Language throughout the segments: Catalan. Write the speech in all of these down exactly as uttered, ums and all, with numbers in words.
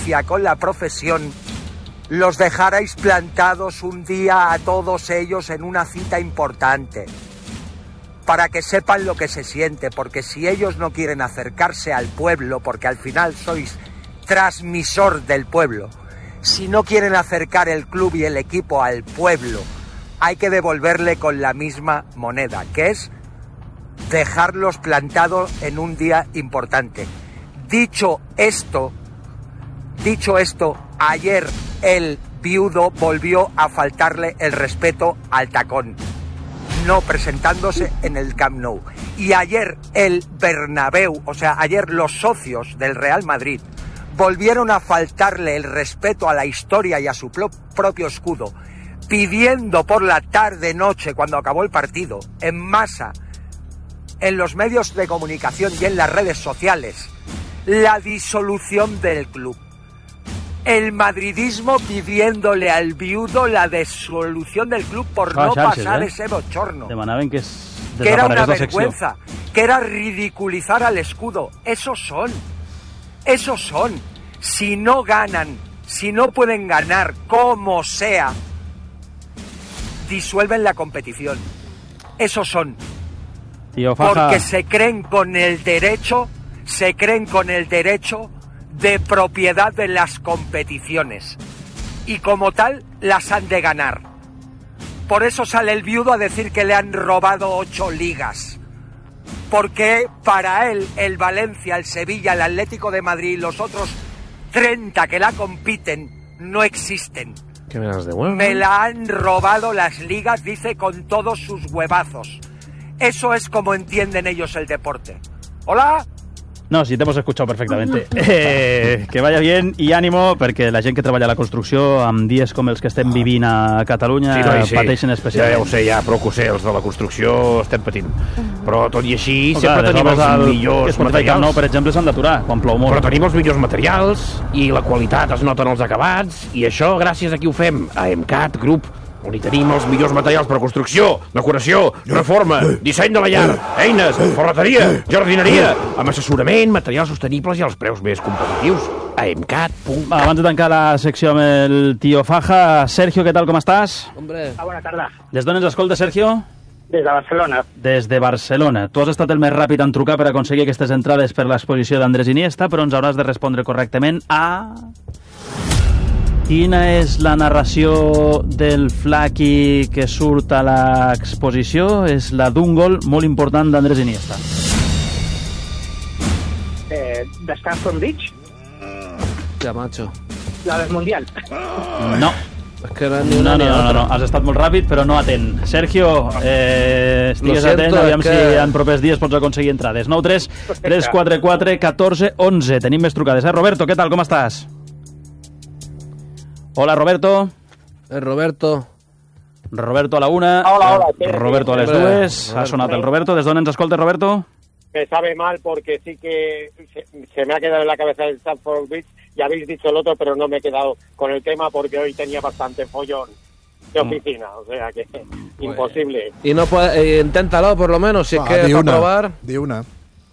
coherencia con la profesión, los dejarais plantados un día a todos ellos en una cita importante, para que sepan lo que se siente, porque si ellos no quieren acercarse al pueblo, porque al final sois transmisor del pueblo, si no quieren acercar el club y el equipo al pueblo, hay que devolverle con la misma moneda, que es dejarlos plantados en un día importante. Dicho esto, dicho esto, ayer el viudo volvió a faltarle el respeto al tacón, no presentándose en el Camp Nou. Y ayer el Bernabéu, o sea, ayer los socios del Real Madrid volvieron a faltarle el respeto a la historia y a su pro- propio escudo, pidiendo por la tarde-noche, cuando acabó el partido, en masa, en los medios de comunicación y en las redes sociales, la disolución del club. El madridismo pidiéndole al viudo la disolución del club por no pasar ese bochorno. Demanaven que, es que era una vergüenza, que era ridiculizar al escudo. Esos son, esos son. Si no ganan, si no pueden ganar como sea, disuelven la competición. Esos son. Tío Faja. Porque se creen con el derecho, se creen con el derecho de propiedad de las competiciones. Y como tal, las han de ganar. Por eso sale el viudo a decir que le han robado ocho ligas. Porque para él, el Valencia, el Sevilla, el Atlético de Madrid y los otros treinta que la compiten no existen. ¿Qué me das de huevo? Me la han robado las ligas, dice, con todos sus huevazos. Eso es como entienden ellos el deporte. ¿Hola? No, sí, te hemos escuchado perfectamente. Eh, que vaya bien i ànimo, perquè la gent que treballa a la construcció, amb dies com els que estem vivint a Catalunya, sí, no, sí. pateixen especialment. Ja, ja ho sé, ja, prou que ho sé, els de la construcció estem patint. Però tot i així, o sempre clar, tenim els el, millors el materials. Nou, per exemple, s'han d'aturar quan plou molt. Però tenim els millors materials i la qualitat es nota en els acabats, i això gràcies a qui ho fem? A EMCAT Group, on hi tenim els millors materials per a construcció, decoració, reforma, disseny de la llar, eines, ferreteria, jardineria, amb assessorament, materials sostenibles i als preus més competitius. A emcat punt cat. Abans de tancar la secció amb el tío Faja, Sergio, què tal, com estàs? Hombre. Ah, bona tarda. Des d'on ens escolta, Sergio? Des de Barcelona. Des de Barcelona. Tu has estat el més ràpid en trucar per aconseguir aquestes entrades per l'exposició d'Andrés Iniesta, però ens hauràs de respondre correctament a... Quina és la narració del Flaqui que surt a l'exposició? És la d'un gol molt important d'Andrés Iniesta. Eh, de Stamford Bridge? Ja, macho. La del Mundial? No. És que no, ni no, una no, ni no, otra. no, has estat molt ràpid, però no atent. Sergio, eh, estigues siento, atent, aviam que... si en propers dies pots aconseguir entrades. nou tres tres quatre quatre un quatre u u. Tenim més trucades, eh? Roberto, què tal, com estàs? Hola, Roberto. Eh, Roberto. Roberto a la una. Hola, hola. ¿Qué? Roberto a les Hombre, dues. Roberto. Ha sonat el Roberto. ¿Desde dónde ens escolta, Roberto? Me sabe mal porque sí que se, se me ha quedado en la cabeza el Stamford Bridge. Ya habéis dicho el otro, pero no me he quedado con el tema porque hoy tenía bastante follón de oficina. O sea que imposible. Y no puede, eh, inténtalo por lo menos, si es Ah, que di para una, probar. di una.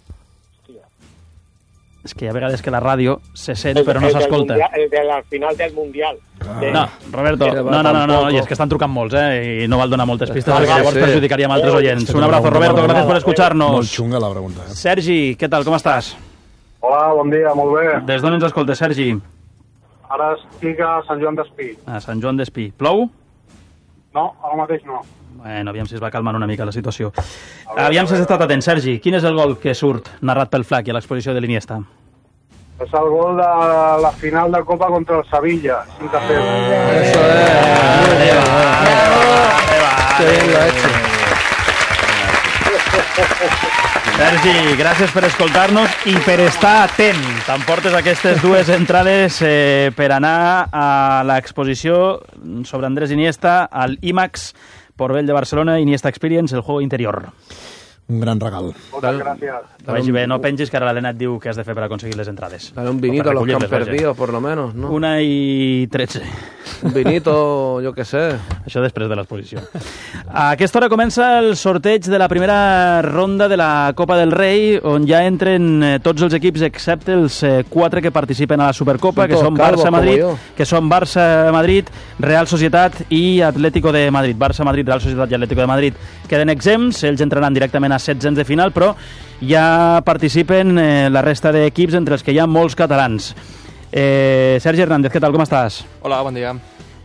És que hi ha vegades que la ràdio se sent El- però no el del s'escolta. mundial- El de la final del Mundial. De- No, Roberto, Que no, va no, no, no, tampoco. i és que estan trucant molts, eh, i no val donar moltes pistes, Ah, perquè sí, llavors sí. perjudicaríem altres oients. Un abrazo, Roberto, gracias por escucharnos. Molt xunga la pregunta. Eh? Sergi, què tal, com estàs? Hola, bon dia, molt bé. Des d'on ens escoltes, Sergi? Ara estic a Sant Joan d'Espí. A Sant Joan d'Espí. Plou? No, ara mateix no. Bueno, aviam si es va calmant una mica la situació. Aviam si has estat atent, Sergi. Quin és el gol que surt narrat pel Flaqui a l'exposició de l'Iniesta? És el gol de la final de Copa contra el Sevilla, cinc a cero. Eso es. Muy bien. Qué bien lo ha hecho. Sergi, gràcies per escoltar-nos i per estar atent. T'emportes aquestes dues entrades eh, per anar a l'exposició sobre Andrés Iniesta al IMAX Portbell de Barcelona, Iniesta Experience, el juego interior. Un gran regal. Moltes gràcies. Que vagi bé, no pengis, que ara l'Helena et diu què has de fer per acollir les entrades. Dale un vinito a los que han recollirles, vaja. perdido, por lo menos, ¿no? Una i tretze. Un vinito, jo què sé. Això després de l'exposició. A aquesta hora comença el sorteig de la primera ronda de la Copa del Rei, on ja entren eh, tots els equips excepte els eh, quatre que participen a la Supercopa, que són Barça-Madrid, que són Barça-Madrid, Real Societat i Atlético de Madrid. Barça-Madrid, Real Societat i Atlético de Madrid queden exempts, ells entraran directament a setzents de final, però ja participen eh, la resta d'equips, entre els que hi ha molts catalans. Eh, Sergi Hernández, què tal, com estàs? Hola, bon dia.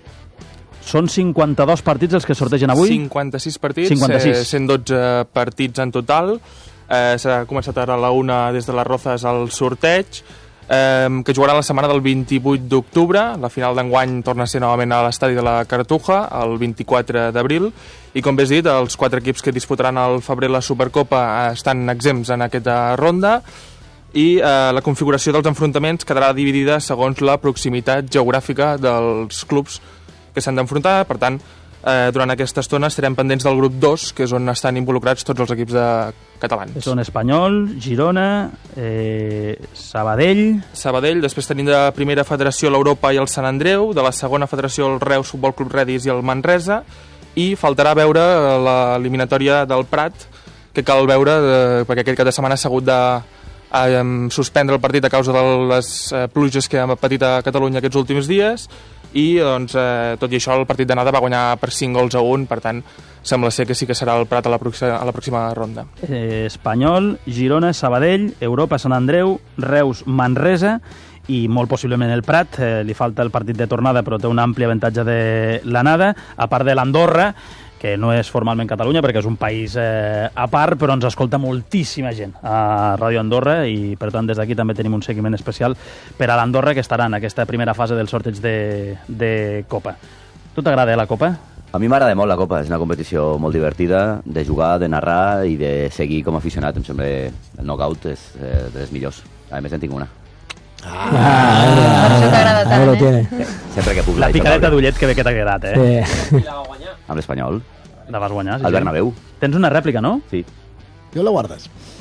Són cinquanta-dos partits els que sortegen avui? cinquanta-sis partits, cinquanta-sis. Eh, cent dotze partits en total. Eh, S'ha començat ara a la una des de les Rozas al sorteig, eh, que jugarà la setmana del vint-i-vuit d'octubre. La final d'enguany torna a ser novament a l'estadi de la Cartuja, el vint-i-quatre d'abril. I com bé has dit, els quatre equips que disputaran al febrer la Supercopa estan exempts en aquesta ronda. I eh, la configuració dels enfrontaments quedarà dividida segons la proximitat geogràfica dels clubs que s'han d'enfrontar. Per tant, eh, durant aquesta estona estarem pendents del grup dos, que és on estan involucrats tots els equips de catalans. Són Espanyol, Girona, eh, Sabadell... Sabadell, després tenim de primera federació l'Europa i el Sant Andreu, de la segona federació el Reus Futbol Club Redis i el Manresa, i faltarà veure l'eliminatòria del Prat, que cal veure, eh, perquè aquest cap de setmana s'ha hagut de a suspendre el partit a causa de les eh, pluges que hem patit a Catalunya aquests últims dies i doncs, eh, tot i això el partit d'anada va guanyar per cinc gols a un, per tant sembla ser que sí que serà el Prat a la pròxima, a la pròxima ronda. Eh, Espanyol, Girona, Sabadell, Europa, Sant Andreu, Reus, Manresa i molt possiblement el Prat. Eh, li falta el partit de tornada però té un ampli avantatge de l'anada, a part de l'Andorra, que no és formalment Catalunya perquè és un país eh, a part, però ens escolta moltíssima gent a Ràdio Andorra i per tant des d'aquí també tenim un seguiment especial per a l'Andorra, que estarà en aquesta primera fase del sorteig de, de Copa. Tu t'agrada eh, la Copa? A mi m'agrada molt la Copa, és una competició molt divertida de jugar, de narrar i de seguir com a aficionat. Em sembla el knockout és eh, de les millors. A més en tinc una. Ah, ah, per això t'agrada tant, eh? Sempre que puc la picadeta d'ullet que bé que t'ha quedat, eh? Sí. I la va guanyar? Amb l'Espanyol. La vas guanyar, sí. Al Bernabéu. Tens una rèplica, no? Sí. Jo la guardes.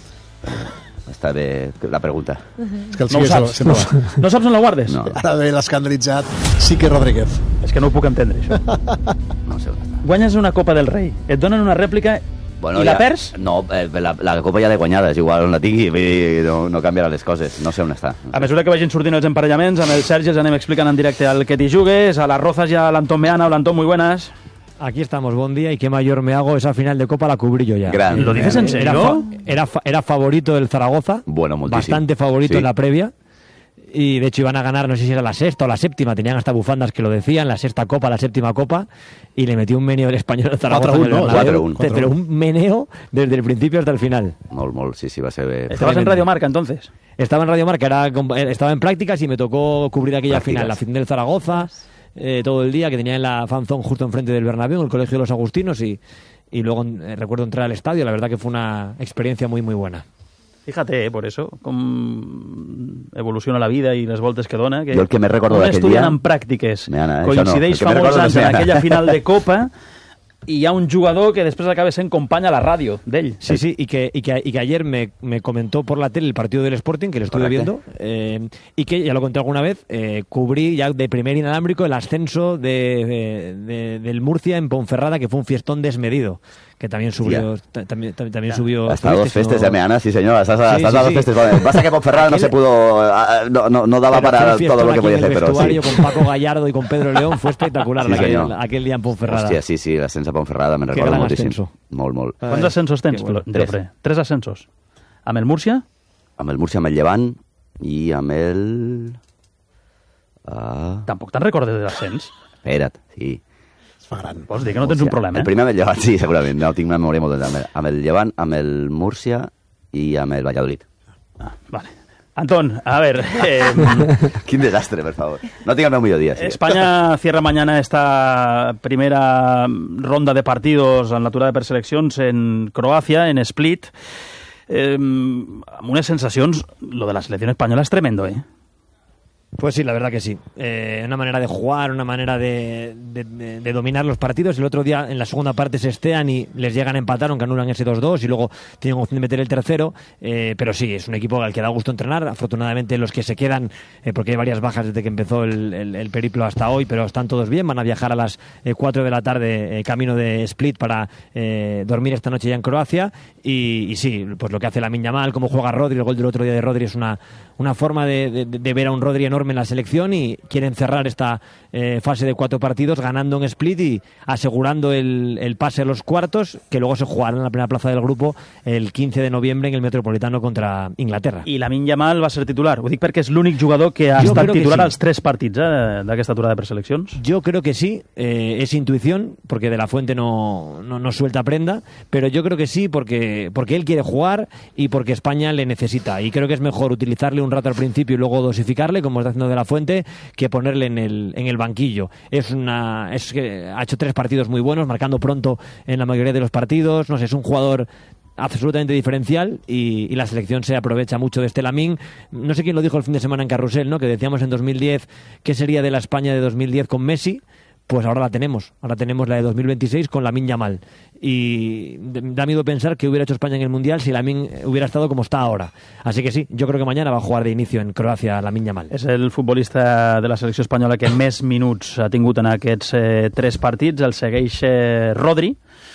Està bé la pregunta. És que el no ho saps, no, no saps on la guardes? No. Ara ve l'escandalitzat Sique Rodríguez. És que no ho puc entendre, això. No sé. Guanyes una Copa del Rei, et donen una rèplica bueno, i la ja, perds? No, eh, la, la Copa ja l'he guanyada, és igual on la tingui, no, no canviarà les coses, no sé on està. No sé. A mesura que vagin sortint els emparellaments, amb el Sergi els anem explicant en directe el que t'hi jugues, a les Rozas ya l'Antón Meana. Hola, Antón, muy buenas. Aquí estamos, buen día, y qué mayor me hago, esa final de Copa la cubrí yo ya. Gran. ¿Lo dices en serio? Era, fa era, fa era favorito del Zaragoza, bueno, bastante favorito sí. en la previa, y de hecho iban a ganar, no sé si era la sexta o la séptima, tenían hasta bufandas que lo decían, la sexta Copa, la séptima Copa, y le metió un meneo el Español al Zaragoza. cuatro uno, Pero un meneo desde el principio hasta el final. Molt, molt, sí, sí, va ser... ¿Estabas tremendo. En Radio Marca entonces? Estaba en Radio Marca, era, estaba en prácticas y me tocó cubrir aquella prácticas. final, la final del Zaragoza... Eh, todo el día, que tenía en la fanzone justo enfrente del Bernabéu, en el Colegio de los Agustinos, y, y luego eh, recuerdo entrar al estadio. La verdad que fue una experiencia muy muy buena. Fíjate, eh, por eso, com evoluciona la vida i les voltes que dona, que jo el que me recordo un estudiant dia, en pràctiques Meana, eh? coincideix no. fa molts anys en aquella final de Copa y hi ha un jugador que després acaba sent company a la ràdio d'ell. Sí, sí, y que, y que, y que ayer me, me comentó por la tele el partido del Sporting, que lo estuve viendo, eh, y que, ya lo conté alguna vez, eh, cubrí ya de primer inalámbrico el ascenso de, de, de, del Murcia en Ponferrada, que fue un fiestón desmedido, que también subió... También, también ja. subió hasta dos festes no... de Meana, sí señor, hasta, hasta, sí, hasta sí, dos sí. festes. Bueno, pasa que Ponferrada no se pudo, no, no, no daba para todo lo que podía hacer, pero sí. Con Paco Gallardo y con Pedro León fue espectacular sí, aquel, aquel día en Ponferrada. Hòstia, sí, sí, l'ascens a Ponferrada, me'n recordo moltíssim. Ascenso. Molt, molt. Quants ascensos tens, bueno. Jofre? Tres ascensos. Amb el Múrcia? Amb el Múrcia, amb el Llevant i amb el... Uh... Tampoc te'n recordes de l'ascens? Espera't, sí. Es fa gran. Vols dir que no tens un problema, eh? El primer amb el Llevant, sí, segurament. No, tinc una memòria molt de amb el Llevant, amb el Múrcia i amb el Valladolid. Ah, vale. Antón, a ver... Eh, Quin desastre, per favor. No tinc el meu millor dia. Sí. España cierra mañana esta primera ronda de partidos en l'aturada per seleccions en Croàcia, en Split. Eh, amb unes sensacions... Lo de la selecció espanyola és tremendo, eh? Pues sí, la verdad que sí. Eh, una manera de jugar, una manera de, de, de, de dominar los partidos. El otro día, en la segunda parte, se estean y les llegan a empatar, aunque anulan ese dos dos y luego tienen opción de meter el tercero. Eh, pero sí, es un equipo al que da gusto entrenar. Afortunadamente, los que se quedan, eh, porque hay varias bajas desde que empezó el, el, el periplo hasta hoy, pero están todos bien. Van a viajar a las eh, cuatro de la tarde, eh, camino de Split, para eh, dormir esta noche ya en Croacia. Y, y sí, pues lo que hace Lamine Yamal, cómo juega Rodri, el gol del otro día de Rodri es una, una forma de, de, de ver a un Rodri enorme en la selección, y quieren cerrar esta eh, fase de cuatro partidos ganando en Split y asegurando el, el pase a los cuartos, que luego se jugarán en la primera plaza del grupo el quince de noviembre en el Metropolitano contra Inglaterra. I Lamine Yamal va ser titular. Ho dic perquè és l'únic jugador que ha Yo estat creo que titular sí. als tres partits eh, d'aquesta aturada de preseleccions. Yo creo que sí, eh, es intuición, porque De La Fuente no, no, no suelta prenda, pero yo creo que sí porque, porque él quiere jugar y porque España le necesita, y creo que es mejor utilizarle un rato al principio y luego dosificarle, como está haciendo De La Fuente, que ponerle en el, en el banquillo. Es una, es que ha hecho tres partidos muy buenos, marcando pronto en la mayoría de los partidos. No sé, es un jugador absolutamente diferencial y, y la selección se aprovecha mucho de este Lamine. No sé quién lo dijo el fin de semana en Carrusel, ¿no? Que decíamos en dos mil diez qué sería de la España de dos mil diez con Messi. Pues ahora la tenemos, ahora tenemos la de dos mil veintiséis con Lamine Yamal, y da miedo pensar que hubiera hecho España en el Mundial si Lamine hubiera estado como está ahora. Así que sí, yo creo que mañana va a jugar de inicio en Croàcia Lamine Yamal. És el futbolista de la selecció espanyola que més minuts ha tingut en aquests eh, tres partits. El segueix eh, Rodri,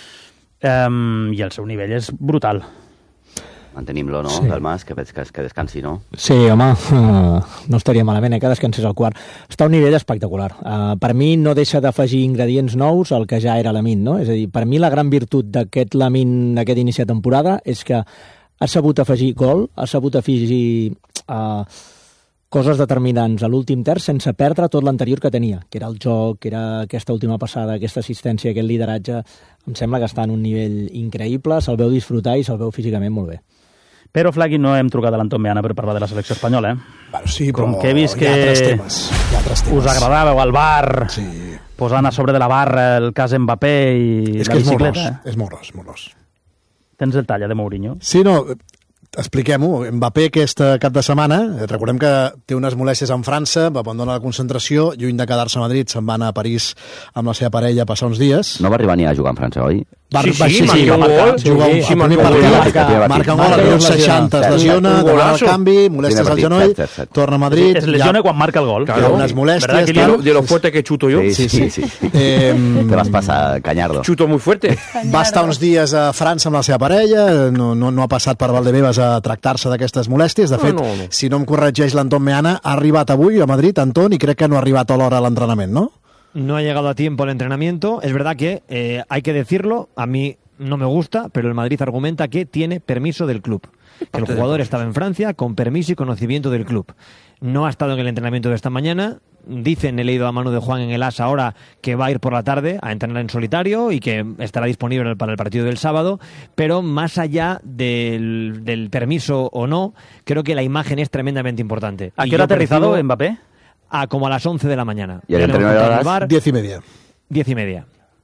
um, i el seu nivell és brutal. Mantenim-lo, no, Sí. del Mas, que, que, que descansi, no? Sí, home, uh, no estaria malament, eh, que descansés al quart. Està a un nivell espectacular. Uh, per mi no deixa d'afegir ingredients nous al que ja era Lamine, no? És a dir, per mi la gran virtut d'aquest Lamine d'aquest inici de temporada és que ha sabut afegir gol, ha sabut afegir uh, coses determinants a l'últim terç sense perdre tot l'anterior que tenia, que era el joc, que era aquesta última passada, aquesta assistència, aquest lideratge. Em sembla que està en un nivell increïble, se'l veu disfrutar i se'l veu físicament molt bé. Però, Flaqui, no hem trucat a l'Anton Meana per parlar de la selecció espanyola, eh? Bueno, sí, Com però que he vist que hi ha altres temes. Hi ha altres temes. us agradàveu al bar, Sí. posant a sobre de la barra el cas Mbappé i És la que és molt ros, bicicleta. és molt ros, molt ros. Tens el talla de Mourinho? Sí, no, expliquem-ho. Mbappé aquest cap de setmana, eh, recordem que té unes molèsties en França, va abandonar la concentració, lluny de quedar-se a Madrid, se'n va anar a París amb la seva parella a passar uns dies. No va arribar ni a jugar en França, oi? Va, Sí, va, sí, marca va un marcar, gol. juga Sí, un, sí, el marca primer un partit, gol. marca, marca un gol, al minut seixanta es lesiona, Un demana el golazo. canvi, molèsties al Primer genoll, partit, set, set. torna a Madrid, Es lesiona quan marca el gol. hi ha unes molèsties. ¿Verdad que De tal. lo, de lo fuerte que chuto yo. Sí, sí, sí. sí. Eh, Te vas passar, Cañardo. Chuto muy fuerte. va estar uns dies a França amb la seva parella, no, no, no ha passat per Valdebebas a tractar-se d'aquestes molèsties. De fet, No, no, no. si no em corregeix l'Anton Meana, ha arribat avui a Madrid, Anton, i crec que no ha arribat a l'hora a l'entrenament, no? No ha llegado a tiempo el entrenamiento. Es verdad que eh, hay que decirlo, a mí no me gusta, pero el Madrid argumenta que tiene permiso del club. Que el jugador estaba en Francia con permiso y conocimiento del club. No ha estado en el entrenamiento de esta mañana. Dicen, he leído a Manu de Juan en el AS ahora, que va a ir por la tarde a entrenar en solitario y que estará disponible para el partido del sábado, pero más allá del, del permiso o no, creo que la imagen es tremendamente importante. ¿A Y qué hora ha yo aterrizado percibo- Mbappé? A como a las once de la mañana. ¿Y el Ya le hemos entrenador contado a el las bar, Diez i media. diez y media.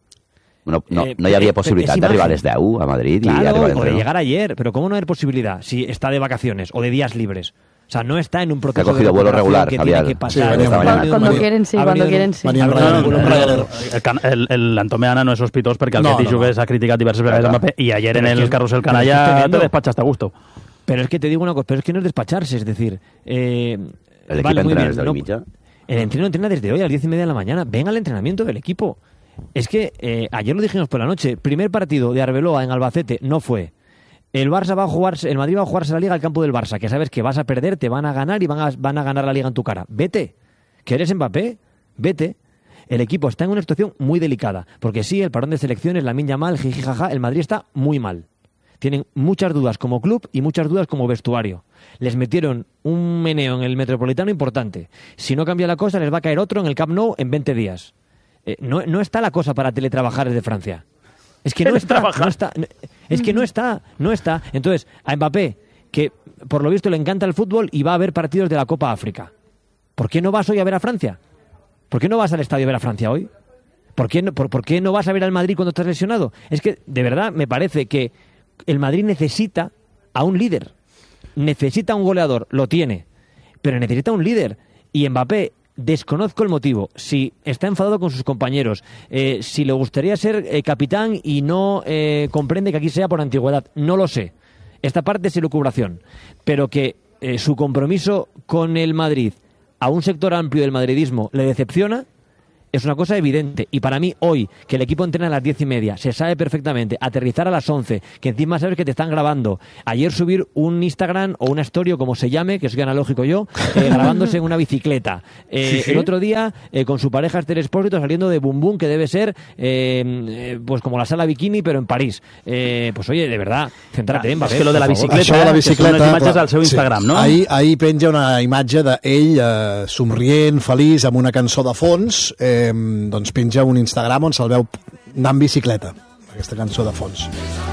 No, no, Eh, no hi havia eh, possibilitat és d'arribar a imagen. les deu a Madrid i Claro, arribar a o de l'entrenador. llegar ayer, pero ¿cómo no hay posibilidad si está de vacaciones o de días libres? O sea, no está en un proceso Que ha cogido de vuelo recuperación regular, que Javier. tiene que pasar. Sí, venía esta muy mañana. bien. Cuando Venía- quieren, sí, ha cuando venido quieren, en- sí. venía en No, no, Ryanair, no, en Ryanair. el, can- el, el l'Anton Meana no és sospitós perquè el No, que no, Tijugues no. ha criticat diverses vegades Claro. Mbappé i ayer Pero en es el que- carrusel pero es que es canalla tremendo. te despachas a gusto. Pero es que te digo una cosa, pero es que no es despacharse, es decir, eh, El vale, equipo muy entrena bien, desde no- hoy mitja. el entreno entrena desde hoy a las diez y media de la mañana. Ven al entrenamiento del equipo. Es que eh, ayer lo dijimos por la noche. Primer partido de Arbeloa en Albacete no fue. El Barça va a jugarse, el Madrid va a jugarse la Liga al campo del Barça, que sabes que vas a perder, te van a ganar y van a, van a ganar la Liga en tu cara. Vete. ¿Que eres Mbappé? Vete. El equipo está en una situación muy delicada. Porque sí, el parón de selecciones, Lamine Yamal, jiji jaja, el Madrid está muy mal. Tienen muchas dudas como club y muchas dudas como vestuario. Les metieron un meneo en el Metropolitano importante. Si no cambia la cosa, les va a caer otro en el Camp Nou en veinte días. Eh, no, no está la cosa para teletrabajar desde Francia. Es que no está, no está, no- es que no está, no está. Entonces, a Mbappé, que por lo visto le encanta el fútbol y va a ver partidos de la Copa África. ¿Por qué no vas hoy a ver a Francia? ¿Por qué no vas al estadio a ver a Francia hoy? ¿Por qué no, por, por qué no vas a ver al Madrid cuando estás lesionado? Es que, de verdad, me parece que el Madrid necesita a un líder. Necesita un goleador, lo tiene. Pero necesita un líder. Y Mbappé, desconozco el motivo, si está enfadado con sus compañeros, eh, si le gustaría ser eh, capitán y no eh, comprende que aquí sea por antigüedad, no lo sé. Esta parte es elucubración, pero que eh, su compromiso con el Madrid a un sector amplio del madridismo le decepciona, es una cosa evidente. Y para mí, hoy, que el equipo entrena a las diez y media, se sabe perfectamente, aterrizar a las once, que encima sabes que te están grabando, ayer subir un Instagram o una story, o como se llame, que soy analógico yo, eh, grabándose en una bicicleta. Eh, ¿Sí, sí? El otro día, eh, con su pareja Esther Expósito, saliendo de Bum Bum, que debe ser eh, eh, pues como la sala bikini, pero en París. Eh, pues oye, de verdad, céntrate en Mbappé. És que lo de la bicicleta, Això de la bicicleta, que són unes imatges clar, al seu Instagram, sí. no? Ahir, ahir penja una imatge d'ell eh, somrient, feliç, amb una cançó de fons, eh, doncs penja un Instagram on se'l veu anar en bicicleta, aquesta cançó de fons.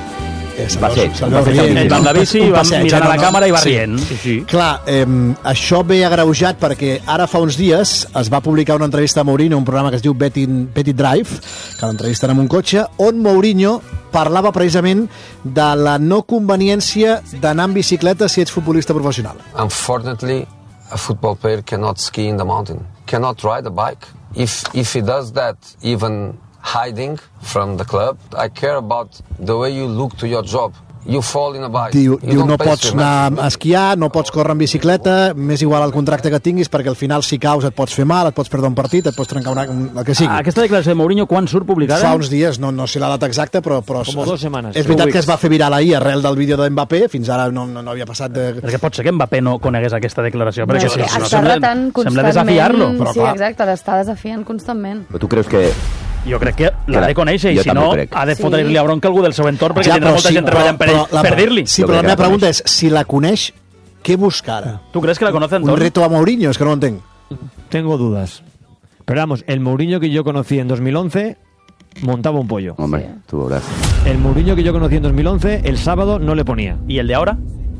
Eh, se'l veu, se'l veu rient. Ell va amb la bici, va mirant a la càmera i va rient. Sí, sí. Clar, eh, això ve agreujat perquè ara fa uns dies es va publicar una entrevista a Mourinho, un programa que es diu Betting, Petit Drive, que l'entrevisten en un cotxe, on Mourinho parlava precisament de la no conveniència d'anar en bicicleta si ets futbolista professional. Unfortunately, a football player cannot ski in the mountain, cannot ride a bike. If if he does that, even hiding from the club, I care about the way you look to your job. You fall in a bike. Diu, you diu no pace pots your anar a esquiar, no pots córrer en bicicleta, m'és igual el contracte que tinguis, perquè al final si caus et pots fer mal, et pots perdre un partit, et pots trencar una, el que sigui. Aquesta declaració de Mourinho quan surt publicada? Fa uns dies, no, no sé la data exacta, però... però Com dos setmanes. És veritat que es va fer viral ahir arrel del vídeo de Mbappé, fins ara no, no, no havia passat de... Perquè pot ser que Mbappé no conegués aquesta declaració, perquè no, si no, està no sembla, retant sembla desafiar-lo. Però, sí, clar. Exacte, l'està desafiant constantment. Però tu creus que... Jo crec que l'ha de conèixer i si no ha de fotre-li a bronca algú del seu entorn perquè ja, tindrà molta sí, gent treballant per, ell, per dir-li. Sí, però la meva pregunta és, si la coneix, què busca ara? ¿Tú crees que la conoce Antón? Un reto a Mourinho, es que no lo entiendo. Tengo dudas. Pero vamos, el Mourinho que yo conocí en dos mil once montaba un pollo. Hombre, sí. Tú verás. El Mourinho que yo conocí en dos mil once, el sábado no le ponía. ¿Y el de ahora?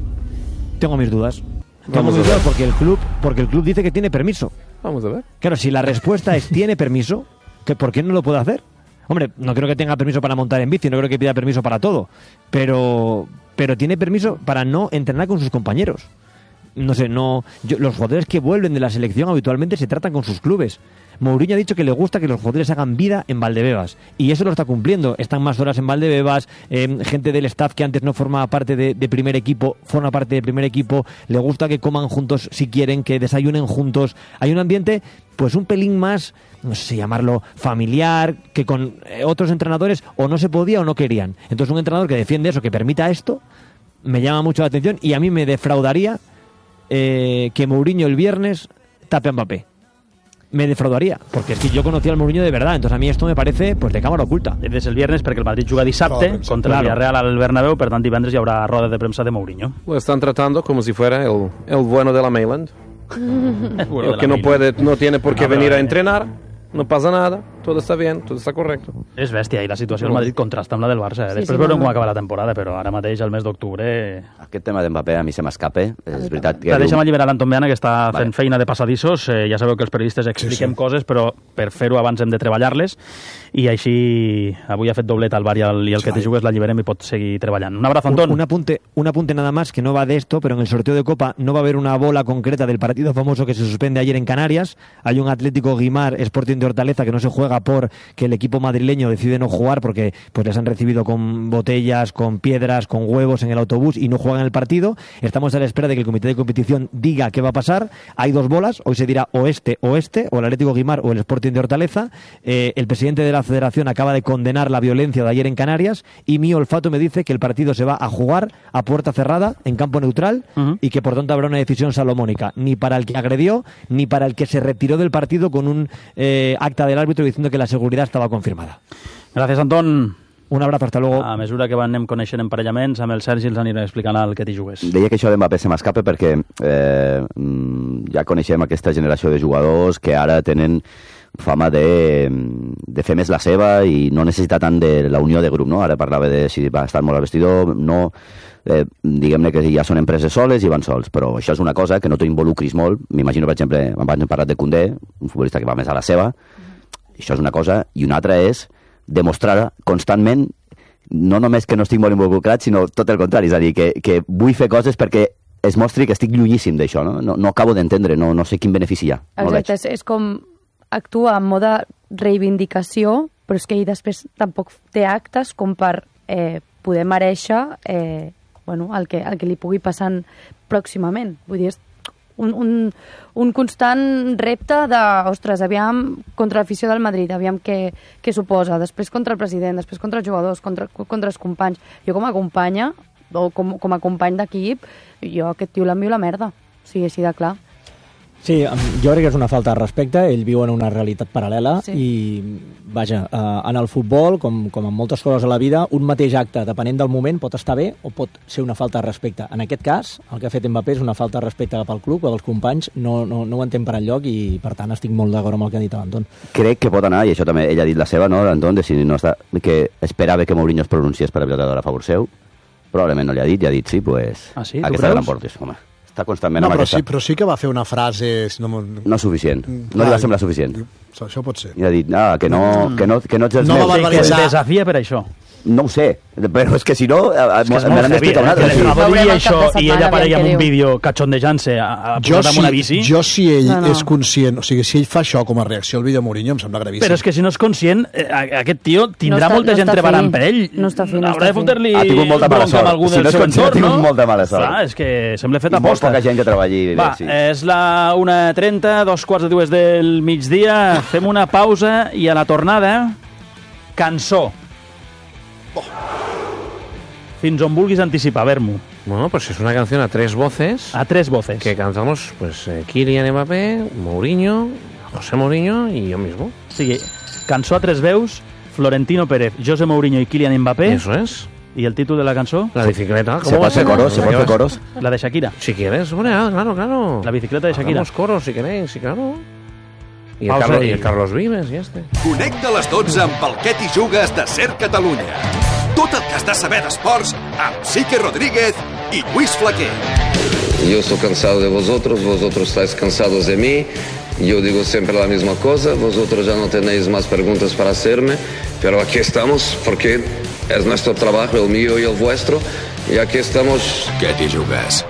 Tengo mis dudas. Tengo Vamos mis a ver. dudas porque el club, porque el club dice que tiene permiso. Vamos a ver. Claro, si la respuesta es tiene permiso, ¿que ¿por qué no lo puede hacer? Hombre, no creo que tenga permiso para montar en bici, no creo que pida permiso para todo, pero, pero tiene permiso para no entrenar con sus compañeros. No sé, no, yo, los jugadores que vuelven de la selección habitualmente se tratan con sus clubes. Mourinho ha dicho que le gusta que los jugadores hagan vida en Valdebebas y eso lo está cumpliendo. Están más horas en Valdebebas, eh, gente del staff que antes no formaba parte de, de primer equipo, forma parte del primer equipo, le gusta que coman juntos si quieren, que desayunen juntos. Hay un ambiente pues un pelín más, no sé si llamarlo familiar, que con eh, otros entrenadores o no se podía o no querían. Entonces un entrenador que defiende eso, que permita esto, me llama mucho la atención y a mí me defraudaría eh, que Mourinho el viernes tape a Mbappé. Me defraudaría, porque es que yo conocía al Mourinho de verdad, entonces a mí esto me parece pues de cámara oculta. Des el viernes perquè el Madrid juga dissabte Claro, contra claro. el Villarreal al Bernabéu, per tant divendres hi haurà roda de premsa de Mourinho. Lo están tratando como si fuera el, el bueno de la Mainland. Bueno, El que no puede, no tiene por qué No, pero, venir a eh, entrenar, no pasa nada, todo está bien, todo está correcto. És bèstia, i la situació del Madrid contrasta amb la del Barça. Eh? Sí, Després sí, veurem no, no. com acaba la temporada, però ara mateix, al mes d'octubre... Aquest tema d'Mbappé a mi se m'escapa. És veritat que... Ja, deixa'm alliberar l'Anton Meana, que està Vale. fent feina de passadissos. Eh, ja sabeu que els periodistes expliquem Sí, sí. coses, però per fer-ho abans hem de treballar-les. I així, avui ha fet doblet al bar i el, i el que te jugues l'alliberem i pot seguir treballant. Un abrazo, Antón. Un, un apunte, un apunte nada más que no va de esto, pero en el sorteo de Copa no va a haber una bola concreta del partido famoso que se suspende ayer en Canarias. Hay un Atlético Guimar Sporting de Hortaleza que no se juega porque el equipo madrileño decide no jugar porque pues les han recibido con botellas, con piedras, con huevos en el autobús y no juegan el partido. Estamos a la espera de que el comité de competición diga qué va a pasar. Hay dos bolas, hoy se dirá o este o este, o el Atlético Guimar o el Sporting de Hortaleza. Eh, el presidente de la federación acaba de condenar la violencia de ayer en Canarias y mi olfato me dice que el partido se va a jugar a puerta cerrada, en campo neutral, Ujú. y que por tanto habrá una decisión salomónica, ni para el que agredió, ni para el que se retiró del partido con un eh, acta del árbitro diciendo que la seguridad estaba confirmada. Gràcies, Antón. Un abrazo, hasta luego. A mesura que anem coneixent emparellaments, amb el Sergi els anirem explicant el que t'hi jugues. Deia que això d'Mbappé se m'escapa perquè eh, mm, ja coneixem aquesta generació de jugadors que ara tenen fama de, de fer més la seva i no necessita tant de la unió de grup, no? Ara parlava de si va estar molt al vestidor, no... Eh, diguem-ne que ja són empreses soles i van sols, però això és una cosa que no t'ho involucris molt. M'imagino, per exemple, abans hem parlat de Koundé, un futbolista que va més a la seva. Això és una cosa, i una altra és demostrar constantment no només que no estic molt involucrat, sinó tot el contrari, és a dir, que, que vull fer coses perquè es mostri que estic llunyíssim d'això, no? No, no acabo d'entendre, no, no sé quin benefici hi ha. No Exacte, és, és com actua en mode reivindicació, però és que ell després tampoc té actes com per eh, poder mereixer eh, bueno, el, que, el que li pugui passar pròximament. Vull dir, és un, un, un constant repte de, ostres, aviam contra l'afició del Madrid, aviam què, què suposa, després contra el president, després contra els jugadors, contra, contra els companys. Jo com a companya, o com, com a company d'equip, jo aquest tio l'envio la merda. O sigui, així de clar. Sí, jo crec que és una falta de respecte. Ell viu en una realitat paral·lela sí. i, vaja, eh, en el futbol, com, com en moltes coses a la vida, un mateix acte, depenent del moment, pot estar bé o pot ser una falta de respecte. En aquest cas, el que ha fet Mbappé és una falta de respecte cap al club, cap als companys, no, no, no ho entenc per enlloc i, per tant, estic molt d'acord amb el que ha dit l'Anton. Crec que pot anar, i això també ell ha dit la seva, no, l'Anton, de si no està, que esperava que Mourinho es pronunciés per la pilota d'or a favor seu. Probablement no li ha dit, i ha dit sí, pues, ah, sí? aquesta gran portes, home. Està constantment no, amb però aquesta... Sí, però sí que va fer una frase... No, no suficient. No li va semblar suficient. Això pot ser. I ha dit, ah, que no, que no, que no ets els no meus. No va verbalitzar. Que el desafia per això. No ho sé, però és que si no... És que és molt heavy, eh? Que la dir això i ella apareix amb un vídeo cachondejant-se posat amb una bici. Jo, si ell no, no. és conscient, o sigui, si ell fa això com a reacció al vídeo de Mourinho, em sembla gravíssim. Però és que si no és conscient, aquest tio tindrà no molta no gent treballant per ell. No està fi, no Haurà de fotre-li ha tingut molta mala sort. Algú si del no seu entorn, ha tingut no? molta mala sort. Clar, és que sembla fet aposta. I molt poca gent que treballi bé, Va, sí. és la una trenta, dos quarts de dues del migdia. Fem una pausa i a la tornada, cançó. Oh. Fins on vulguis anticipar, Vermo. Bueno, pues es una canción a tres voces. A tres voces. Que cantamos, pues, eh, Kylian Mbappé, Mourinho, José Mourinho y yo mismo. Sí, cançó a tres veus, Florentino Pérez, José Mourinho y Kylian Mbappé. Eso es. ¿Y el título de la canción? La bicicleta. ¿Se puede hacer coros? ¿Se puede hacer coros? La de Shakira. Si quieres, bueno, claro, claro. La bicicleta de Shakira. Hagamos coros, si queréis, sí, claro. I el, Carlos, i el Carlos Vives, i este. Connecta a les dotze amb Palquet i Jugues de Ser Catalunya. Tot el que has de saber d'esports amb Sique Rodríguez y Luis Flaquer. Yo estoy cansado de vosotros, vosotros estáis cansados de mí. Yo digo siempre la misma cosa, vosotros ya no tenéis más preguntas para hacerme, pero aquí estamos porque es nuestro trabajo, el mío y el vuestro, y aquí estamos. Palquet i Jugues.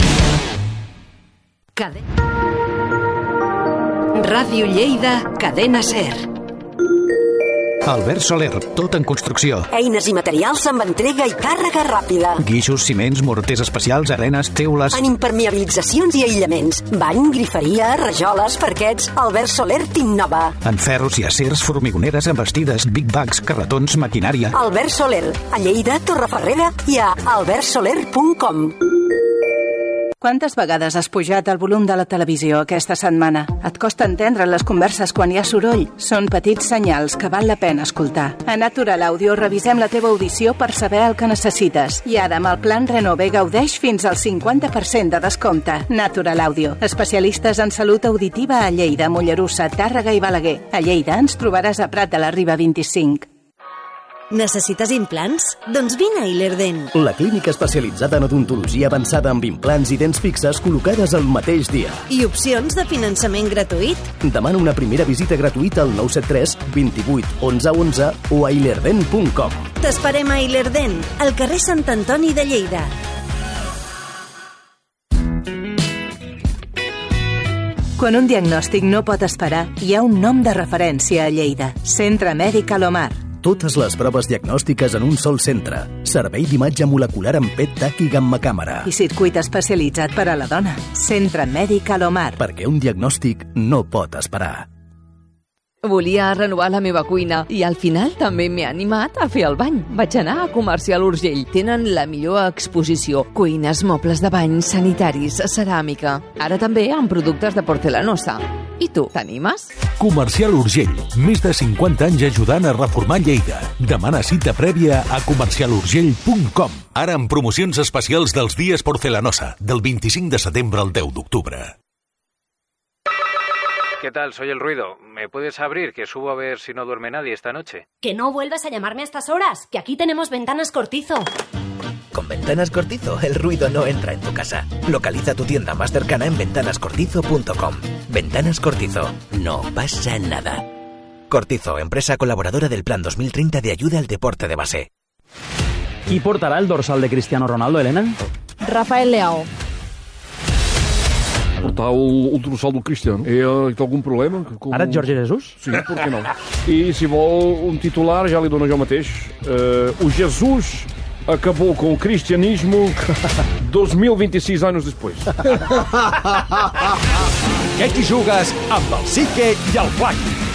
Ràdio Lleida, Cadena Ser. Albert Soler, tot en construcció. Eines i materials amb entrega i càrrega ràpida. Guixos, ciments, morters especials, arenes, teules... En impermeabilitzacions i aïllaments. Bany, griferia, rajoles, parquets... Albert Soler t'innova. En ferros i acers, formigoneres, embestides, big bags, carretons, maquinària... Albert Soler, a Lleida, Torreferrera i a albert soler punt com. Quantes vegades has pujat el volum de la televisió aquesta setmana? Et costa entendre les converses quan hi ha soroll? Són petits senyals que val la pena escoltar. A Natural Audio revisem la teva audició per saber el que necessites. I ara amb el plan Renove gaudeix fins al cinquanta per cent de descompte. Natural Audio, especialistes en salut auditiva a Lleida, Mollerussa, Tàrrega i Balaguer. A Lleida ens trobaràs a Prat de la Riba vint-i-cinc. Necessites implants? Doncs vine a Ilerden. La clínica especialitzada en odontologia avançada amb implants i dents fixes col·locades el mateix dia. I opcions de finançament gratuït? Demana una primera visita gratuïta al nou set tres, vint-i-vuit, onze onze o a ilerden punt com. T'esperem a Ilerden, al carrer Sant Antoni de Lleida. Quan un diagnòstic no pot esperar, hi ha un nom de referència a Lleida. Centre Mèdic Alomar. Totes les proves diagnòstiques en un sol centre. Servei d'imatge molecular amb P E T, T A C i gamma càmera. I circuit especialitzat per a la dona. Centre Mèdic Alomar. Perquè un diagnòstic no pot esperar. Volia renovar la meva cuina i al final també m'he animat a fer el bany. Vaig anar a Comercial Urgell. Tenen la millor exposició. Cuines, mobles de bany, sanitaris, ceràmica. Ara també amb productes de porcelanosa. I tu, t'animes? Comercial Urgell. Més de cinquanta anys ajudant a reformar Lleida. Demana cita prèvia a comercial urgell punt com. Ara amb promocions especials dels dies porcelanosa, del vint-i-cinc de setembre al deu d'octubre. ¿Qué tal? Soy el Ruido. ¿Me puedes abrir? Que subo a ver si no duerme nadie esta noche. Que no vuelvas a llamarme a estas horas, que aquí tenemos Ventanas Cortizo. Con Ventanas Cortizo, el ruido no entra en tu casa. Localiza tu tienda más cercana en ventanas cortizo punto com. Ventanas Cortizo. No pasa nada. Cortizo, empresa colaboradora del Plan dos mil treinta de ayuda al deporte de base. Qui portarà el dorsal de Cristiano Ronaldo, Elena? Rafael Leao. portar el, el dorsal del Cristiano. Eh, té algun problema? Com... Ara et Jorge Jesus? Sí, per què no? I si vol un titular, ja li dono jo mateix. Uh, o Jesus acabou com o cristianismo dos mil vinte-sis anos depois. Què t'hi jugues amb el Sique i el Flac?